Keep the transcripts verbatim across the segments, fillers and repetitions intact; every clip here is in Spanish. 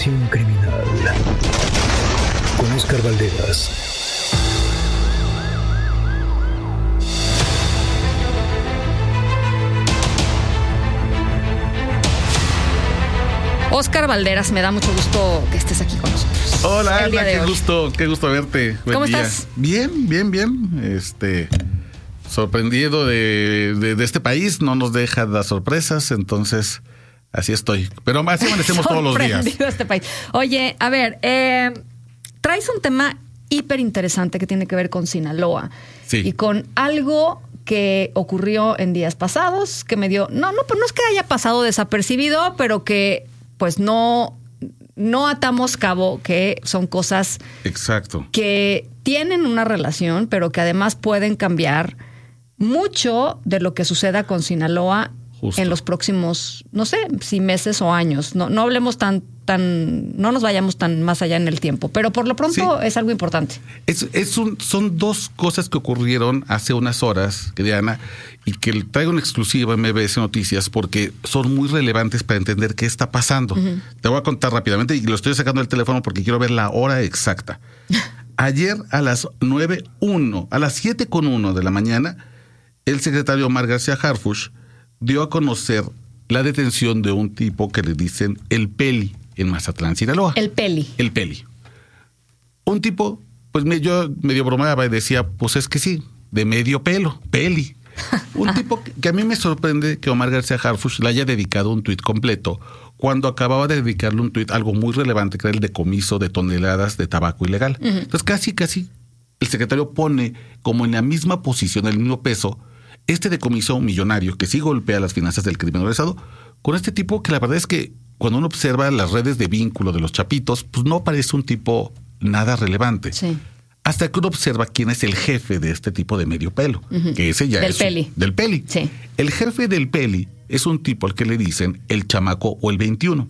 Investigación Criminal con Óscar Valderas. Óscar Valderas, me da mucho gusto que estés aquí con nosotros. Hola, Ana, qué hoy. gusto, qué gusto verte. Buen ¿Cómo día. estás? Bien, bien, bien. Este, sorprendido de, de, de este país, no nos deja dar sorpresas, entonces así estoy. Pero así amanecemos todos los días. Sorprendido este país. Oye, a ver, eh, traes un tema hiper interesante que tiene que ver con Sinaloa. Sí. Y con algo que ocurrió en días pasados, que me dio, no, no, pues no es que haya pasado desapercibido, pero que pues no, no atamos cabo, que son cosas Exacto. que tienen una relación, pero que además pueden cambiar mucho de lo que suceda con Sinaloa Justo. en los próximos, no sé, si meses o años. No, no hablemos tan, tan, no nos vayamos tan más allá en el tiempo, pero por lo pronto sí. es algo importante. Es, es un, son dos cosas que ocurrieron hace unas horas, Diana, y que traigo una exclusiva en M B S Noticias porque son muy relevantes para entender qué está pasando. Uh-huh. Te voy a contar rápidamente y lo estoy sacando del teléfono porque quiero ver la hora exacta. Ayer a las nueve uno, a las siete con uno de la mañana, el secretario Omar García Harfuch dio a conocer la detención de un tipo que le dicen el Peli en Mazatlán, Sinaloa. El Peli. El Peli. Un tipo, pues me, yo medio bromeaba y decía, pues es que sí, de medio pelo, Peli. Un tipo que, que a mí me sorprende que Omar García Harfuch le haya dedicado un tuit completo cuando acababa de dedicarle un tuit algo muy relevante, que era el decomiso de toneladas de tabaco ilegal. Uh-huh. Entonces casi, casi el secretario pone como en la misma posición, el mismo peso, este decomiso millonario que sí golpea las finanzas del crimen organizado, con este tipo que la verdad es que cuando uno observa las redes de vínculo de los chapitos, pues no parece un tipo nada relevante. Sí. Hasta que uno observa quién es el jefe de este tipo de medio pelo, uh-huh. que ese ya del es Peli. Un, del Peli. Sí. El jefe del Peli es un tipo al que le dicen el chamaco o el veintiuno.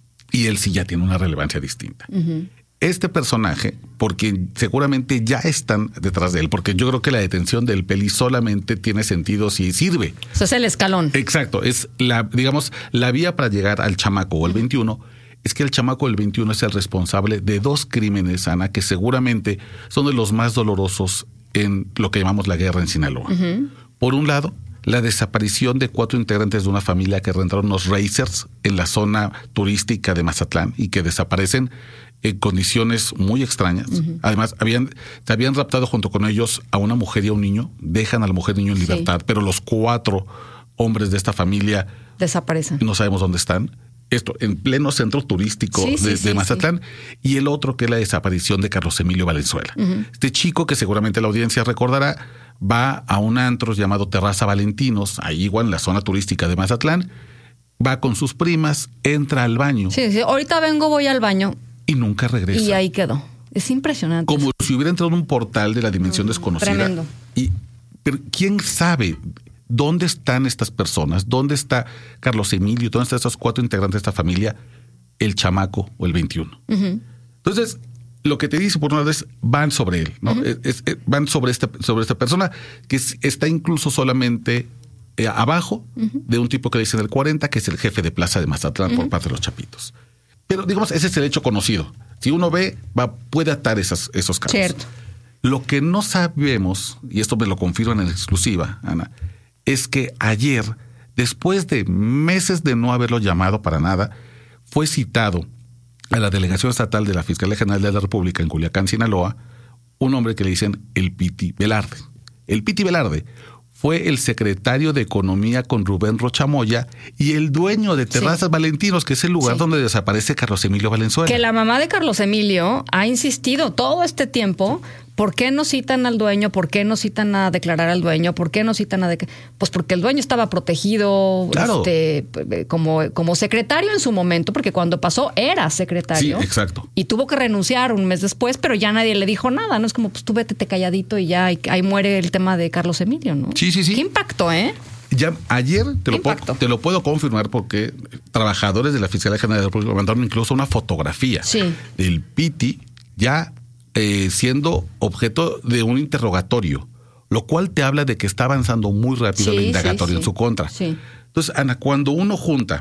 Y él sí ya tiene una relevancia distinta. Uh-huh. Este personaje, porque seguramente ya están detrás de él, porque yo creo que la detención del Peli solamente tiene sentido si sirve. Eso es el escalón. Exacto, es la, digamos, la vía para llegar al chamaco o el veintiuno, es que el chamaco del veintiuno es el responsable de dos crímenes, Ana, que seguramente son de los más dolorosos en lo que llamamos la guerra en Sinaloa. Uh-huh. Por un lado, la desaparición de cuatro integrantes de una familia que rentaron unos racers en la zona turística de Mazatlán y que desaparecen en condiciones muy extrañas. Uh-huh. Además, habían, se habían raptado junto con ellos a una mujer y a un niño. Dejan a la mujer y niño en libertad, sí. pero los cuatro hombres de esta familia desaparecen. No sabemos dónde están. Esto en pleno centro turístico sí, sí, de, sí, de Mazatlán. Sí. Y el otro que es la desaparición de Carlos Emilio Valenzuela. Uh-huh. Este chico que seguramente la audiencia recordará, va a un antro llamado Terraza Valentinos, ahí igual en la zona turística de Mazatlán, va con sus primas, entra al baño. Sí, sí, ahorita vengo, voy al baño. Y nunca regresa. Y ahí quedó. Es impresionante. Como eso. Si hubiera entrado en un portal de la dimensión mm, desconocida. Tremendo. Y, pero ¿quién sabe dónde están estas personas? ¿Dónde está Carlos Emilio? ¿Dónde están esos cuatro integrantes de esta familia? El chamaco o el veintiuno. Uh-huh. Entonces, lo que te dice por una vez, van sobre él, ¿no? Uh-huh. Es, es, van sobre esta, sobre esta persona que es, está incluso solamente eh, abajo uh-huh. de un tipo que le dicen el cuarenta, que es el jefe de plaza de Mazatlán uh-huh. por parte de los chapitos. Pero, digamos, ese es el hecho conocido. Si uno ve, va, puede atar esas, esos casos. Cierto. Lo que no sabemos, y esto me lo confirman en exclusiva, Ana, es que ayer, después de meses de no haberlo llamado para nada, fue citado a la Delegación Estatal de la Fiscalía General de la República en Culiacán, Sinaloa, un hombre que le dicen el Piti Velarde. El Piti Velarde fue el secretario de Economía con Rubén Rocha Moya y el dueño de Terrazas sí. Valentinos, que es el lugar sí. donde desaparece Carlos Emilio Valenzuela. Que la mamá de Carlos Emilio ha insistido todo este tiempo. ¿Por qué no citan al dueño? ¿Por qué no citan a declarar al dueño? ¿Por qué no citan a de... Pues porque el dueño estaba protegido claro. este, como, como secretario en su momento, porque cuando pasó era secretario. Sí, exacto. Y tuvo que renunciar un mes después, pero ya nadie le dijo nada, ¿no? Es como, pues tú vete calladito y ya, y ahí muere el tema de Carlos Emilio, ¿no? Sí, sí, sí. ¿Qué impacto, eh? Ya ayer te lo, puedo, te lo puedo confirmar porque trabajadores de la Fiscalía General de la República mandaron incluso una fotografía sí. del Piti ya eh, siendo objeto de un interrogatorio, lo cual te habla de que está avanzando muy rápido sí, el indagatorio sí, sí. en su contra. Sí. Entonces, Ana, cuando uno junta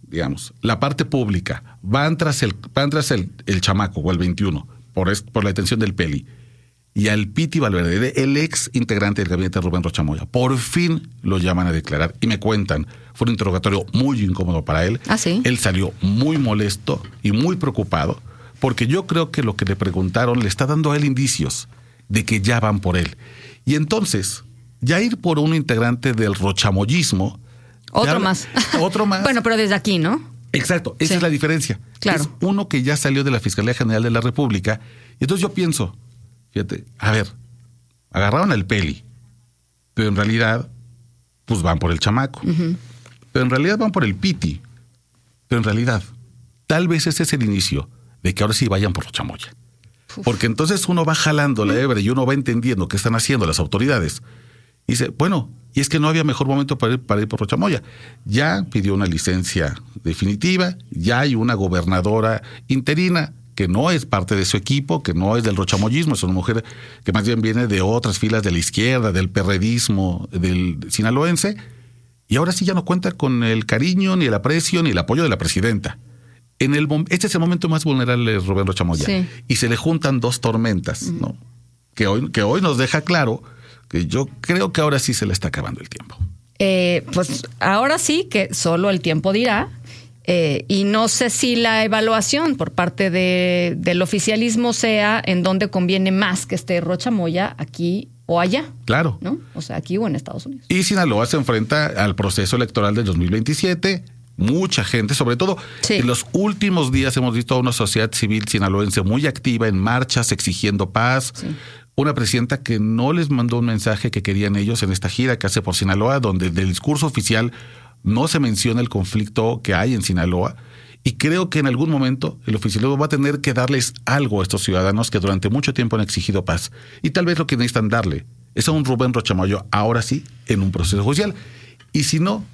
digamos, la parte pública, van tras el, van tras el, el chamaco o el veintiuno por, es, por la detención del Peli, y al Piti Valverde, el ex integrante del gabinete de Rubén Rocha Moya, por fin lo llaman a declarar y me cuentan, fue un interrogatorio muy incómodo para él. ¿Ah, sí? Él salió muy molesto y muy preocupado porque yo creo que lo que le preguntaron le está dando a él indicios de que ya van por él. Y entonces, ya ir por un integrante del rochamoyismo... Otro habla, más. Otro más. Bueno, pero desde aquí, ¿no? Exacto, esa Sí. es la diferencia. Claro. Es uno que ya salió de la Fiscalía General de la República. Y entonces yo pienso... Fíjate, a ver, agarraron al Peli, pero en realidad, pues van por el chamaco. Uh-huh. Pero en realidad van por el Piti. Pero en realidad, tal vez ese es el inicio de que ahora sí vayan por Rocha Moya. Uf. Porque entonces uno va jalando la hebra y uno va entendiendo qué están haciendo las autoridades. Y dice, bueno, y es que no había mejor momento para ir, para ir por Rocha Moya. Ya pidió una licencia definitiva, ya hay una gobernadora interina que no es parte de su equipo, que no es del rochamoyismo, es una mujer que más bien viene de otras filas de la izquierda, del perredismo, del sinaloense, y ahora sí ya no cuenta con el cariño, ni el aprecio, ni el apoyo de la presidenta. En el este es el momento más vulnerable de Rubén Rocha Moya. Sí. Y se le juntan dos tormentas, uh-huh. ¿no? Que hoy, que hoy nos deja claro que yo creo que ahora sí se le está acabando el tiempo. Eh, pues ahora sí que solo el tiempo dirá. Eh, y no sé si la evaluación por parte de, del oficialismo sea en donde conviene más que esté Rocha Moya, aquí o allá. Claro. ¿No? O sea, aquí o en Estados Unidos. Y Sinaloa se enfrenta al proceso electoral del dos mil veintisiete. Mucha gente, sobre todo sí. en los últimos días hemos visto a una sociedad civil sinaloense muy activa en marchas exigiendo paz. Sí. Una presidenta que no les mandó un mensaje que querían ellos en esta gira que hace por Sinaloa, donde del discurso oficial no se menciona el conflicto que hay en Sinaloa, y creo que en algún momento el oficialismo va a tener que darles algo a estos ciudadanos que durante mucho tiempo han exigido paz. Y tal vez lo que necesitan darle es a un Rubén Rocha Moya, ahora sí, en un proceso judicial. Y si no,